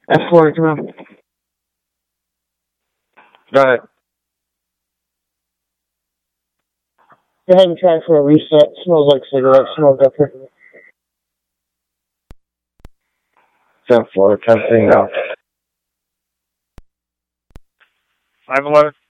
F4, come on. Go ahead. Go ahead and try for a reset. Smells like cigarette smoke up here. 10-4, testing now. 511.